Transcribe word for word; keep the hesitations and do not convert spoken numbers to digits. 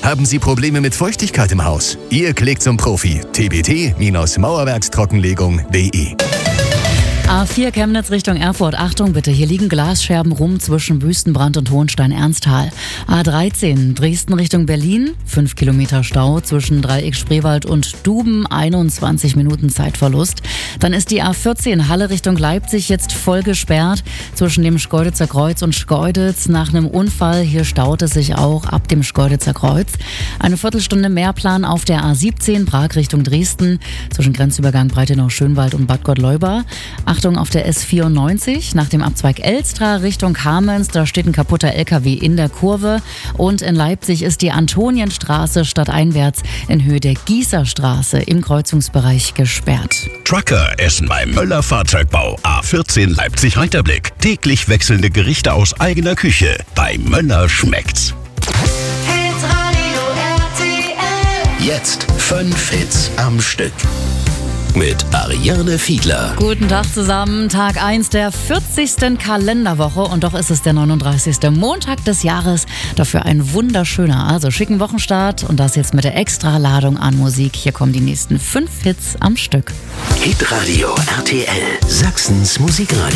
Haben Sie Probleme mit Feuchtigkeit im Haus? Ihr klickt zum Profi. t b t Mauerwerkstrockenlegung punkt d e. A vier Chemnitz Richtung Erfurt. Achtung bitte, hier liegen Glasscherben rum zwischen Wüstenbrand und Hohenstein-Ernsthal. A dreizehn Dresden Richtung Berlin. fünf Kilometer Stau zwischen Dreieck Spreewald und Duben. einundzwanzig Minuten Zeitverlust. Dann ist die A vierzehn Halle Richtung Leipzig jetzt voll gesperrt. Zwischen dem Schkeuditzer Kreuz und Schkeuditz. Nach einem Unfall, hier staut es sich auch ab dem Schkeuditzer Kreuz. Eine Viertelstunde Mehrplan auf der A siebzehn Prag Richtung Dresden. Zwischen Grenzübergang Breitenau-Schönwald und Bad Gottleuba. Achtung auf der S vierundneunzig, nach dem Abzweig Elstra Richtung Kamenz, da steht ein kaputter L K W in der Kurve. Und in Leipzig ist die Antonienstraße stadteinwärts in Höhe der Gießerstraße im Kreuzungsbereich gesperrt. Trucker essen beim Möller Fahrzeugbau. A vierzehn Leipzig-Heiterblick. Täglich wechselnde Gerichte aus eigener Küche. Bei Möller schmeckt's. Hitradio R T L. Jetzt fünf Hits am Stück. Mit Ariane Fiedler. Guten Tag zusammen, Tag eins der vierzigsten Kalenderwoche und doch ist es der neununddreißigste Montag des Jahres. Dafür ein wunderschöner, also schicken Wochenstart und das jetzt mit der Extraladung an Musik. Hier kommen die nächsten fünf Hits am Stück. Hitradio R T L, Sachsens Musikradio.